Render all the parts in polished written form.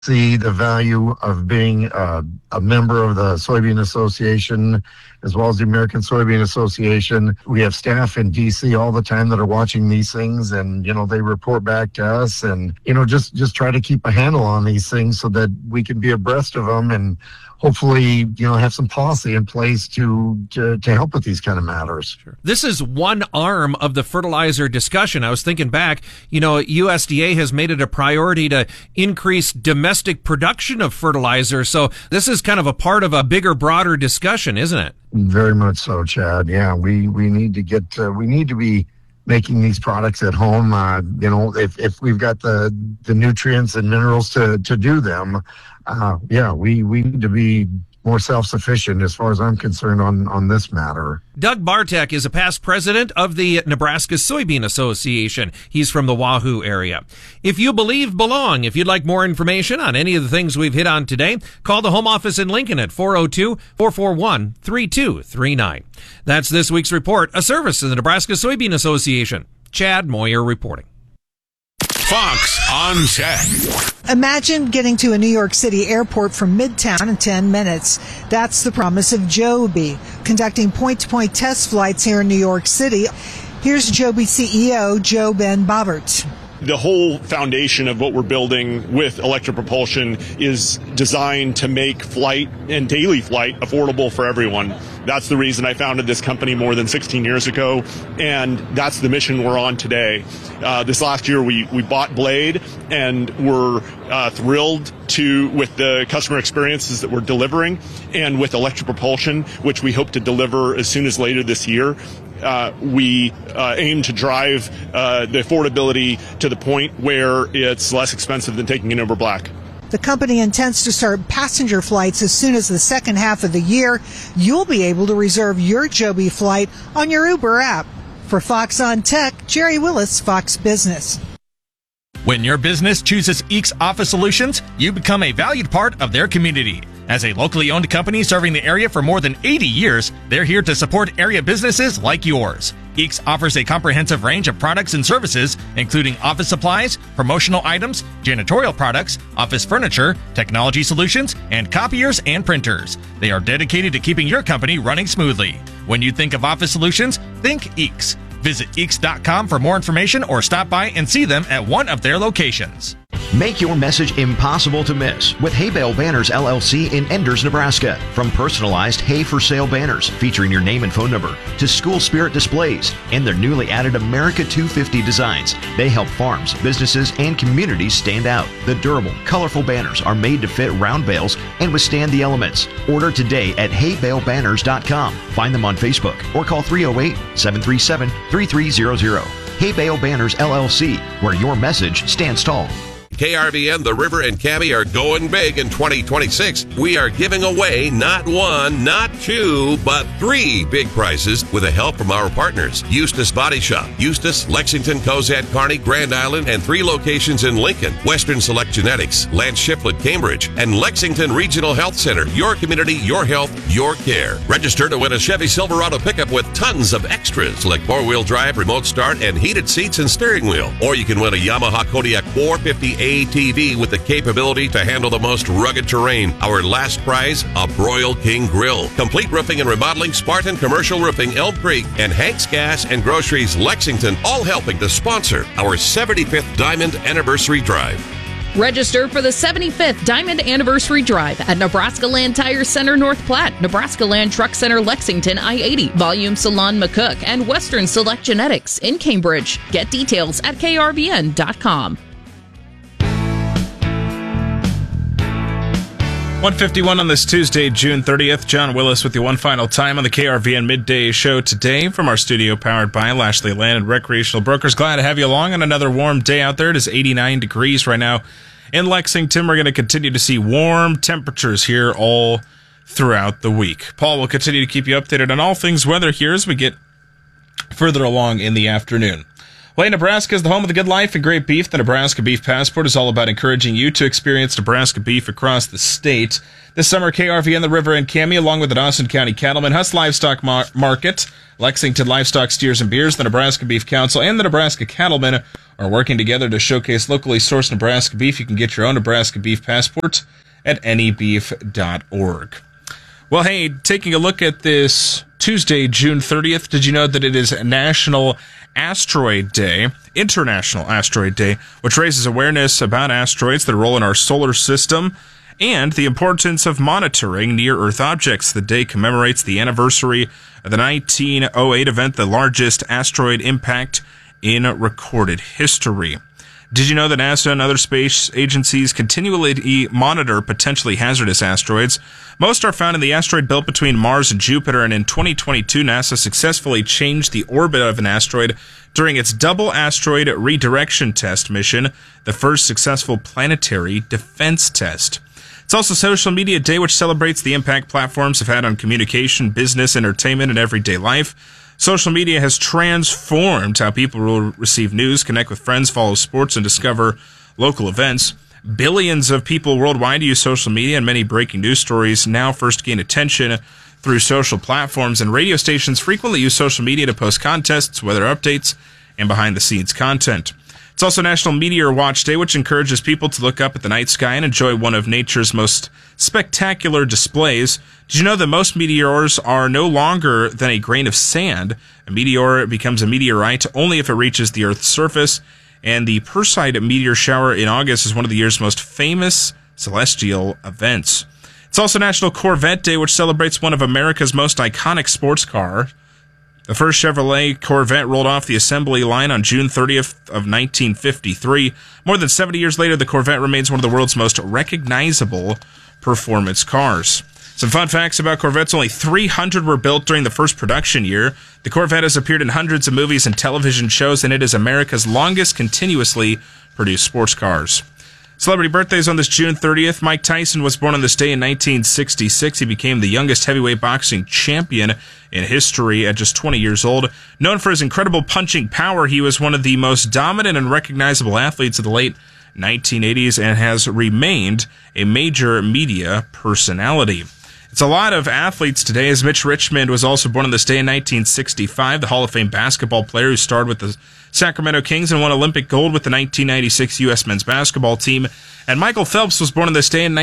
see the value of being a member of the Soybean Association as well as the American Soybean Association. We have staff in DC all the time that are watching these things, and they report back to us, and just try to keep a handle on these things so that we can be abreast of them and hopefully have some policy in place to help with these kind of matters. Sure. This is one arm of the fertilizer discussion. I was thinking back, USDA has made it a priority to increase domestic production of fertilizer. So this is kind of a part of a bigger, broader discussion, isn't it? Very much so, Chad. Yeah, we need to get we need to be making these products at home. If we've got the nutrients and minerals to do them, we need to be more self-sufficient as far as I'm concerned on this matter. Doug Bartek is a past president of the Nebraska Soybean Association. He's from the Wahoo area. If you believe, belong. If you'd like more information on any of the things we've hit on today, call the home office in Lincoln at 402-441-3239. That's this week's report, a service of the Nebraska Soybean Association. Chad Moyer reporting. Fox on Tech. Imagine getting to a New York City airport from Midtown in 10 minutes. That's the promise of Joby, conducting point-to-point test flights here in New York City. Here's Joby CEO Joe Ben Bobbert. The whole foundation of what we're building with electric propulsion is designed to make flight and daily flight affordable for everyone. That's the reason I founded this company more than 16 years ago, and that's the mission we're on today. This last year we bought Blade, and we're thrilled with the customer experiences that we're delivering, and with electric propulsion, which we hope to deliver as soon as later this year. We aim to drive the affordability to the point where it's less expensive than taking an Uber Black. The company intends to start passenger flights as soon as the second half of the year. You'll be able to reserve your Joby flight on your Uber app. For Fox on Tech, Jerry Willis, Fox Business. When your business chooses Eeks Office Solutions, you become a valued part of their community. As a locally owned company serving the area for more than 80 years, they're here to support area businesses like yours. Eeks offers a comprehensive range of products and services, including office supplies, promotional items, janitorial products, office furniture, technology solutions, and copiers and printers. They are dedicated to keeping your company running smoothly. When you think of office solutions, think Eeks. Visit Eeks.com for more information or stop by and see them at one of their locations. Make your message impossible to miss with Hay Bale Banners LLC in Enders, Nebraska. From personalized hay for sale banners featuring your name and phone number to school spirit displays and their newly added America 250 designs, they help farms, businesses, and communities stand out. The durable, colorful banners are made to fit round bales and withstand the elements. Order today at haybalebanners.com. Find them on Facebook or call 308-737-3300. Hay Bale Banners LLC, where your message stands tall. KRVN, The River, and Cabby are going big in 2026. We are giving away not one, not two, but 3 big prizes with the help from our partners. Eustis Body Shop, Eustis, Lexington, Cozad, Kearney, Grand Island, and 3 locations in Lincoln. Western Select Genetics, Lance Shiflett, Cambridge, and Lexington Regional Health Center. Your community, your health, your care. Register to win a Chevy Silverado pickup with tons of extras like 4-wheel drive, remote start, and heated seats and steering wheel. Or you can win a Yamaha Kodiak 450 ATV with the capability to handle the most rugged terrain. Our last prize, a Broil King Grill. Complete Roofing and Remodeling, Spartan Commercial Roofing, Elm Creek, and Hank's Gas and Groceries, Lexington, all helping to sponsor our 75th Diamond Anniversary Drive. Register for the 75th Diamond Anniversary Drive at Nebraska Land Tire Center North Platte, Nebraska Land Truck Center Lexington I-80, Volume Salon McCook, and Western Select Genetics in Cambridge. Get details at krvn.com. 1:51 on this Tuesday, June 30th. John Willis with you one final time on the KRVN Midday Show today from our studio powered by Lashley Land and Recreational Brokers. Glad to have you along on another warm day out there. It is 89 degrees right now in Lexington. We're going to continue to see warm temperatures here all throughout the week. Paul will continue to keep you updated on all things weather here as we get further along in the afternoon. Well, Nebraska is the home of the good life and great beef. The Nebraska Beef Passport is all about encouraging you to experience Nebraska beef across the state. This summer, KRVN, the River and Cami, along with the Dawson County Cattlemen, Huss Livestock Market, Lexington Livestock Steers and Beers, the Nebraska Beef Council, and the Nebraska Cattlemen are working together to showcase locally sourced Nebraska beef. You can get your own Nebraska Beef Passport at anybeef.org. Well, hey, taking a look at this Tuesday, June 30th, did you know that it is National Asteroid Day, International Asteroid Day, which raises awareness about asteroids, their role in our solar system, and the importance of monitoring near-Earth objects. The day commemorates the anniversary of the 1908 event, the largest asteroid impact in recorded history. Did you know that NASA and other space agencies continually monitor potentially hazardous asteroids? Most are found in the asteroid belt between Mars and Jupiter, and in 2022, NASA successfully changed the orbit of an asteroid during its Double Asteroid Redirection Test mission, the first successful planetary defense test. It's also Social Media Day, which celebrates the impact platforms have had on communication, business, entertainment, and everyday life. Social media has transformed how people will receive news, connect with friends, follow sports, and discover local events. Billions of people worldwide use social media, and many breaking news stories now first gain attention through social platforms, and radio stations frequently use social media to post contests, weather updates, and behind-the-scenes content. It's also National Meteor Watch Day, which encourages people to look up at the night sky and enjoy one of nature's most spectacular displays. Did you know that most meteors are no longer than a grain of sand? A meteor becomes a meteorite only if it reaches the Earth's surface, and the Perseid meteor shower in August is one of the year's most famous celestial events. It's also National Corvette Day, which celebrates one of America's most iconic sports cars. The first Chevrolet Corvette rolled off the assembly line on June 30th of 1953. More than 70 years later, the Corvette remains one of the world's most recognizable performance cars. Some fun facts about Corvettes: only 300 were built during the first production year. The Corvette has appeared in hundreds of movies and television shows, and it is America's longest continuously produced sports cars. Celebrity birthdays on this June 30th. Mike Tyson was born on this day in 1966. He became the youngest heavyweight boxing champion in history at just 20 years old. Known for his incredible punching power, he was one of the most dominant and recognizable athletes of the late 1980s and has remained a major media personality. It's a lot of athletes today, as Mitch Richmond was also born on this day in 1965, the Hall of Fame basketball player who starred with the Sacramento Kings and won Olympic gold with the 1996 U.S. men's basketball team. And Michael Phelps was born on this day in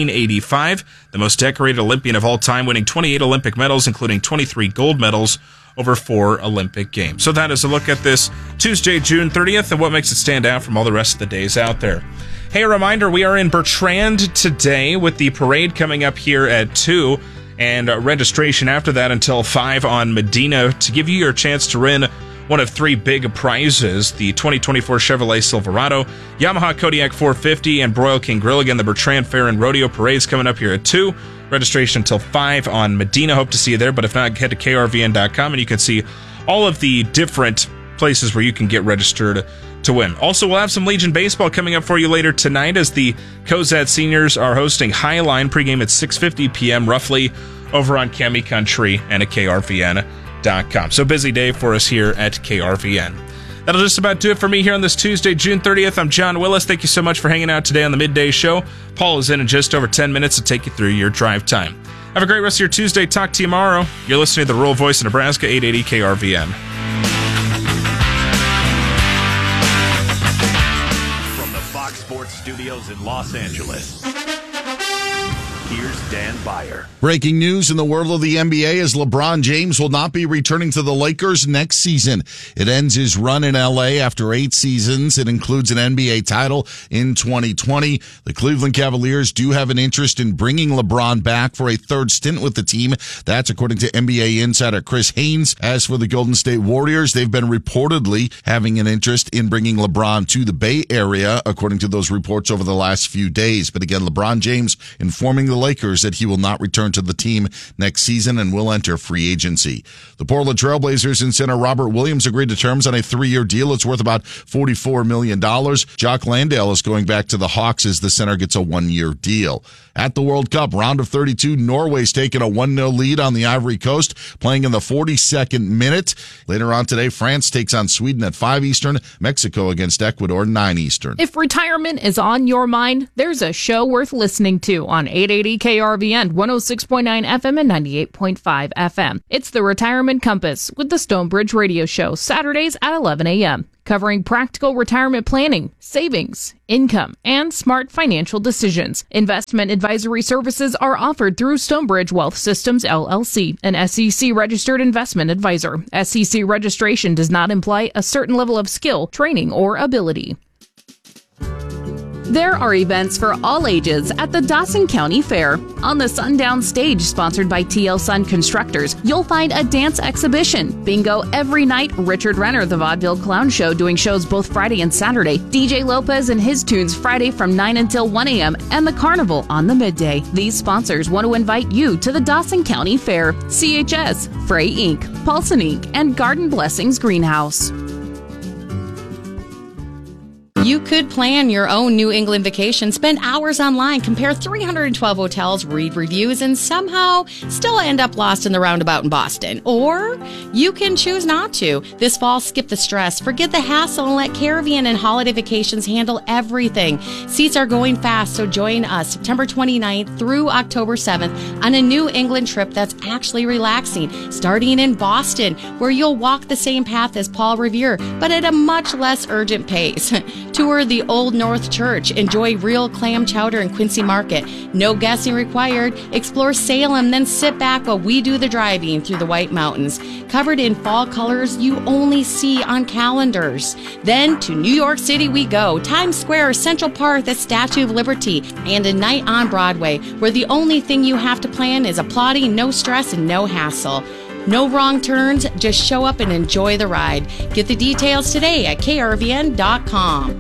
1985, the most decorated Olympian of all time, winning 28 Olympic medals, including 23 gold medals over 4 Olympic Games. So that is a look at this Tuesday, June 30th, and what makes it stand out from all the rest of the days out there. Hey, a reminder, we are in Bertrand today with the parade coming up here at 2, and registration after that until 5 on Medina to give you your chance to win one of 3 big prizes: the 2024 Chevrolet Silverado, Yamaha Kodiak 450, and Broil King Grill. Again, the Bertrand Fair and Rodeo Parade's coming up here at 2. Registration until 5 on Medina. Hope to see you there, but if not, head to krvn.com and you can see all of the different places where you can get registered to win. Also, we'll have some Legion baseball coming up for you later tonight as the Cozad Seniors are hosting Highline pregame at 6:50 p.m. roughly over on Cami Country and at krvn.com. So busy day for us here at KRVN. That'll just about do it for me here on this Tuesday, June 30th. I'm John Willis. Thank you so much for hanging out today on the Midday Show. Paul is in just over 10 minutes to take you through your drive time. Have a great rest of your Tuesday. Talk to you tomorrow. You're listening to the Rural Voice of Nebraska, 880 KRVN. From the Fox Sports Studios in Los Angeles, here's Dan Beyer. Breaking news in the world of the NBA as LeBron James will not be returning to the Lakers next season. It ends his run in LA after 8 seasons. It includes an NBA title in 2020. The Cleveland Cavaliers do have an interest in bringing LeBron back for a 3rd stint with the team. That's according to NBA insider Chris Haynes. As for the Golden State Warriors, they've been reportedly having an interest in bringing LeBron to the Bay Area, according to those reports over the last few days. But again, LeBron James informing the the Lakers that he will not return to the team next season and will enter free agency. The Portland Trailblazers and center Robert Williams agreed to terms on a 3-year deal. It's worth about $44 million. Jock Landale is going back to the Hawks as the center gets a 1-year deal. At the World Cup, round of 32, Norway's taken a 1-0 lead on the Ivory Coast, playing in the 42nd minute. Later on today, France takes on Sweden at 5 Eastern, Mexico against Ecuador 9 Eastern. If retirement is on your mind, there's a show worth listening to on 880 KRVN, 106.9 FM and 98.5 FM. It's the Retirement Compass with the Stonebridge Radio Show, Saturdays at 11 a.m., covering practical retirement planning, savings, income, and smart financial decisions. Investment advisory services are offered through Stonebridge Wealth Systems, LLC, an SEC-registered investment advisor. SEC registration does not imply a certain level of skill, training, or ability. There are events for all ages at the Dawson County Fair. On the Sundown stage, sponsored by TL Sun Constructors, you'll find a dance exhibition, bingo every night, Richard Renner, the Vaudeville Clown Show, doing shows both Friday and Saturday, DJ Lopez and his tunes Friday from 9 until 1 a.m., and the Carnival on the midday. These sponsors want to invite you to the Dawson County Fair. CHS, Frey Inc., Paulson Inc., and Garden Blessings Greenhouse. You could plan your own New England vacation, spend hours online, compare 312 hotels, read reviews, and somehow still end up lost in the roundabout in Boston. Or you can choose not to. This fall, skip the stress, forget the hassle, and let Caribbean and Holiday Vacations handle everything. Seats are going fast, so join us September 29th through October 7th on a New England trip that's actually relaxing, starting in Boston, where you'll walk the same path as Paul Revere, but at a much less urgent pace. Tour the Old North Church. Enjoy real clam chowder in Quincy Market. No guessing required. Explore Salem, then sit back while we do the driving through the White Mountains. Covered in fall colors you only see on calendars. Then to New York City we go. Times Square, Central Park, the Statue of Liberty, and a night on Broadway, where the only thing you have to plan is applauding, no stress, and no hassle. No wrong turns, just show up and enjoy the ride. Get the details today at krvn.com.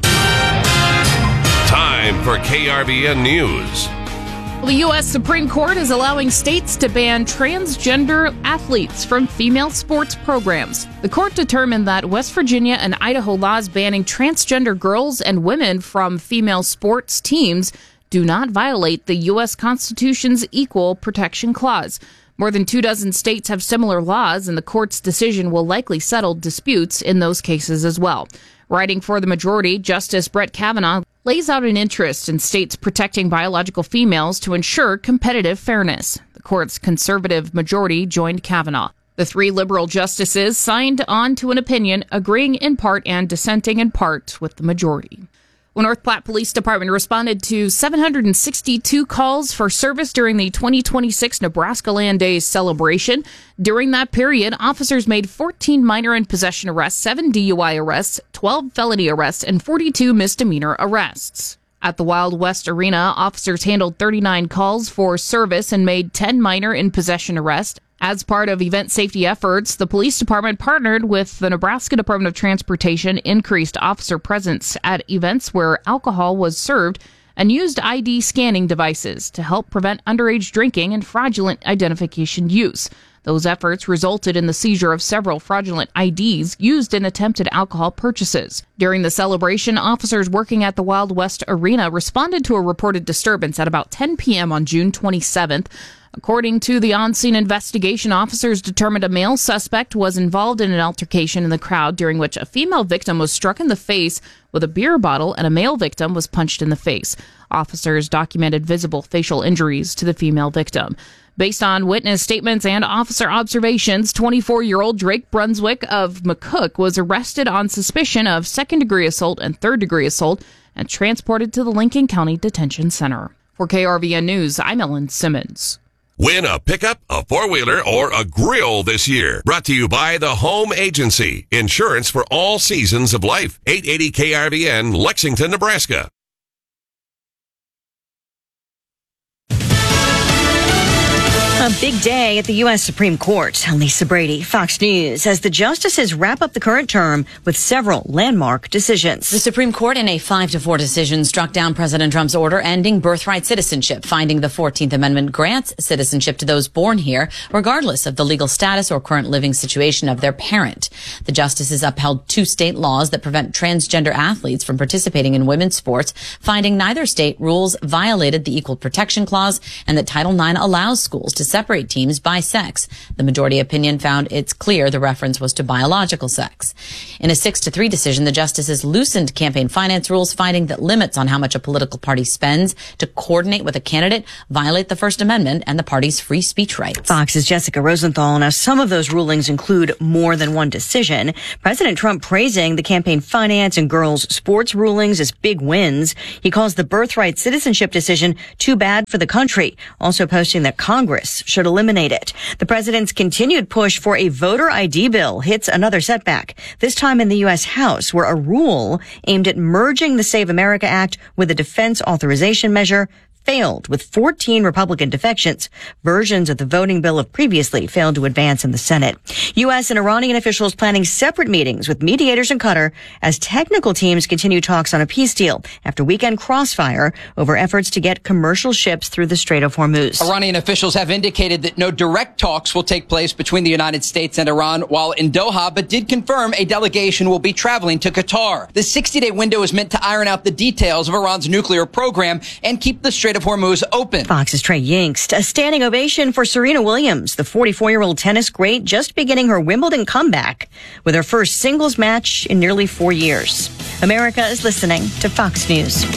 Time for KRVN News. The U.S. Supreme Court is allowing states to ban transgender athletes from female sports programs. The court determined that West Virginia and Idaho laws banning transgender girls and women from female sports teams do not violate the U.S. Constitution's Equal Protection Clause. More than 24 states have similar laws, and the court's decision will likely settle disputes in those cases as well. Writing for the majority, Justice Brett Kavanaugh lays out an interest in states protecting biological females to ensure competitive fairness. The court's conservative majority joined Kavanaugh. The 3 liberal justices signed on to an opinion agreeing in part and dissenting in part with the majority. Well, North Platte Police Department responded to 762 calls for service during the 2026 Nebraska Land Days celebration. During that period, officers made 14 minor in possession arrests, 7 DUI arrests, 12 felony arrests, and 42 misdemeanor arrests. At the Wild West Arena, officers handled 39 calls for service and made 10 minor in possession arrests. As part of event safety efforts, the police department partnered with the Nebraska Department of Transportation, increased officer presence at events where alcohol was served, and used ID scanning devices to help prevent underage drinking and fraudulent identification use. Those efforts resulted in the seizure of several fraudulent IDs used in attempted alcohol purchases. During the celebration, officers working at the Wild West Arena responded to a reported disturbance at about 10 p.m. on June 27th. According to the on-scene investigation, officers determined a male suspect was involved in an altercation in the crowd during which a female victim was struck in the face with a beer bottle and a male victim was punched in the face. Officers documented visible facial injuries to the female victim. Based on witness statements and officer observations, 24-year-old Drake Brunswick of McCook was arrested on suspicion of second-degree assault and third-degree assault and transported to the Lincoln County Detention Center. For KRVN News, I'm Ellen Simmons. Win a pickup, a four-wheeler, or a grill this year. Brought to you by the Home Agency. Insurance for all seasons of life. 880 KRVN, Lexington, Nebraska. A big day at the U.S. Supreme Court. Lisa Brady, Fox News, as the justices wrap up the current term with several landmark decisions. The Supreme Court, in a 5-4 decision, struck down President Trump's order ending birthright citizenship, finding the 14th Amendment grants citizenship to those born here, regardless of the legal status or current living situation of their parent. The justices upheld 2 state laws that prevent transgender athletes from participating in women's sports, finding neither state rules violated the Equal Protection Clause and that Title IX allows schools to separate teams by sex. The majority opinion found it's clear the reference was to biological sex. In a 6-3 decision, the justices loosened campaign finance rules, finding that limits on how much a political party spends to coordinate with a candidate violate the First Amendment and the party's free speech rights. Fox's Jessica Rosenthal. Now, some of those rulings include more than one decision. President Trump praising the campaign finance and girls' sports rulings as big wins. He calls the birthright citizenship decision too bad for the country, also posting that Congress should eliminate it. The president's continued push for a voter ID bill hits another setback, this time in the U.S. House, where a rule aimed at merging the Save America Act with a defense authorization measure failed with 14 Republican defections. Versions of the voting bill have previously failed to advance in the Senate. U.S. and Iranian officials planning separate meetings with mediators in Qatar as technical teams continue talks on a peace deal after weekend crossfire over efforts to get commercial ships through the Strait of Hormuz. Iranian officials have indicated that no direct talks will take place between the United States and Iran while in Doha, but did confirm a delegation will be traveling to Qatar. The 60-day window is meant to iron out the details of Iran's nuclear program and keep the Strait of Hormuz open. Fox's Trey Yingst. A standing ovation for Serena Williams, the 44-year-old tennis great, just beginning her Wimbledon comeback with her first singles match in nearly 4 years. America is listening to Fox News.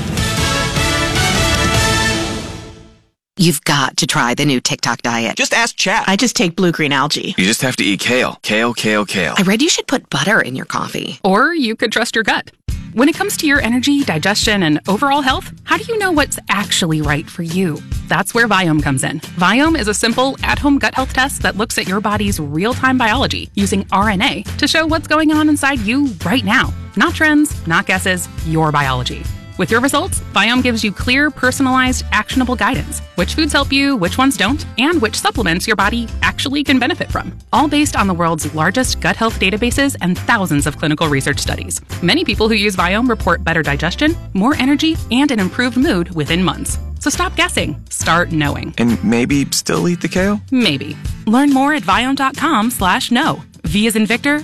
You've got to try the new TikTok diet. Just ask Chat. I just take blue-green algae. You just have to eat kale. Kale, kale, kale. I read you should put butter in your coffee. Or you could trust your gut. When it comes to your energy, digestion, and overall health, how do you know what's actually right for you? That's where Viome comes in. Viome is a simple, at-home gut health test that looks at your body's real-time biology using RNA to show what's going on inside you right now. Not trends, not guesses, your biology. With your results, Viome gives you clear, personalized, actionable guidance. Which foods help you, which ones don't, and which supplements your body actually can benefit from. All based on the world's largest gut health databases and thousands of clinical research studies. Many people who use Viome report better digestion, more energy, and an improved mood within months. So stop guessing. Start knowing. And maybe still eat the kale? Maybe. Learn more at Viome.com/know. V as in Victor,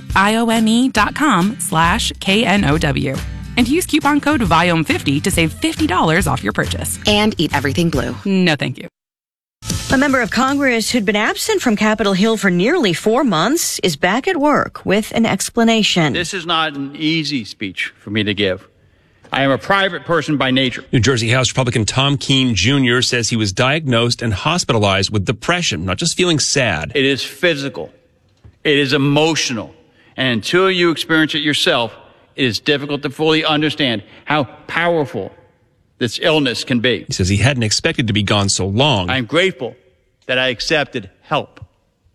IOME.com/KNOW. And use coupon code VIOME50 to save $50 off your purchase. And eat everything blue. No, thank you. A member of Congress who'd been absent from Capitol Hill for nearly 4 months is back at work with an explanation. This is not an easy speech for me to give. I am a private person by nature. New Jersey House Republican Tom Keene Jr. says he was diagnosed and hospitalized with depression, not just feeling sad. It is physical. It is emotional. And until you experience it yourself, it is difficult to fully understand how powerful this illness can be. He says he hadn't expected to be gone so long. I'm grateful that I accepted help.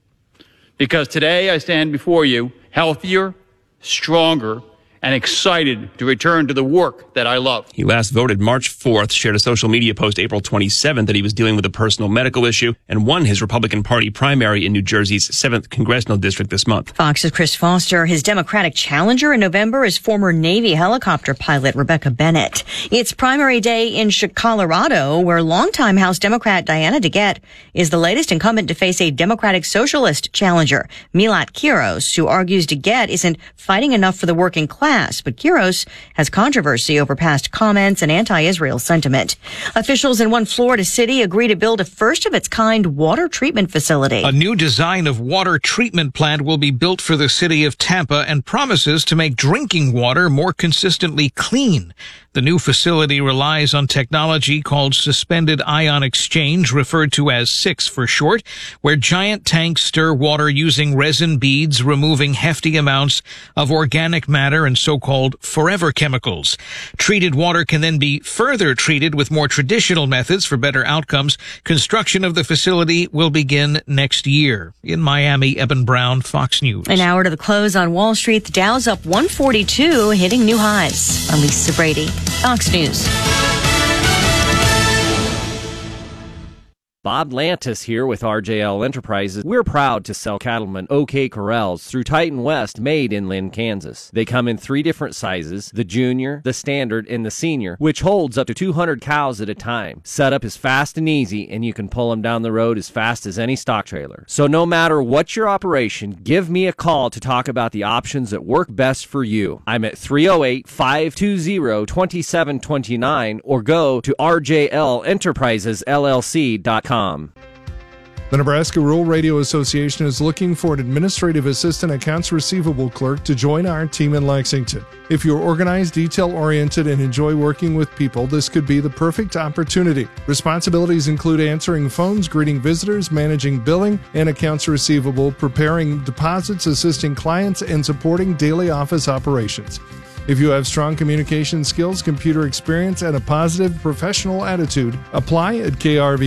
Because today I stand before you healthier, stronger, and excited to return to the work that I love. He last voted March 4th, shared a social media post April 27th that he was dealing with a personal medical issue, and won his Republican Party primary in New Jersey's 7th congressional district this month. Fox's Chris Foster. His Democratic challenger in November is former Navy helicopter pilot Rebecca Bennett. It's primary day in Colorado, where longtime House Democrat Diana DeGette is the latest incumbent to face a Democratic Socialist challenger, Milat Quiros, who argues DeGette isn't fighting enough for the working class. But Quiros has controversy over past comments and anti-Israel sentiment. Officials in one Florida city agree to build a first-of-its-kind water treatment facility. A new design of water treatment plant will be built for the city of Tampa and promises to make drinking water more consistently clean. The new facility relies on technology called suspended ion exchange, referred to as SIX for short, where giant tanks stir water using resin beads, removing hefty amounts of organic matter and so-called forever chemicals. Treated water can then be further treated with more traditional methods for better outcomes. Construction of the facility will begin next year. In Miami, Eben Brown, Fox News. An hour to the close on Wall Street. The Dow's up 142, hitting new highs. I'm Lisa Brady, Fox News. Bob Lantis here with RJL Enterprises. We're proud to sell Cattlemen OK Corrals through Titan West, made in Lynn, Kansas. They come in 3 different sizes, the junior, the standard, and the senior, which holds up to 200 cows at a time. Setup is fast and easy, and you can pull them down the road as fast as any stock trailer. So no matter what your operation, give me a call to talk about the options that work best for you. I'm at 308-520-2729 or go to rjlenterprisesllc.com. The Nebraska Rural Radio Association is looking for an administrative assistant accounts receivable clerk to join our team in Lexington. If you're organized, detail-oriented, and enjoy working with people, this could be the perfect opportunity. Responsibilities include answering phones, greeting visitors, managing billing and accounts receivable, preparing deposits, assisting clients, and supporting daily office operations. If you have strong communication skills, computer experience, and a positive professional attitude, apply at KRV.